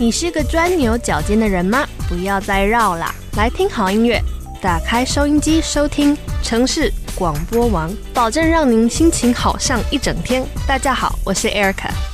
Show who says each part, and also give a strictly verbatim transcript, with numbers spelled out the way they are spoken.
Speaker 1: 你是个钻牛角尖的人吗？不要再绕啦，来听好音乐，打开收音机收听城市广播网，保证让您心情好上一整天。大家好，我是 Erica。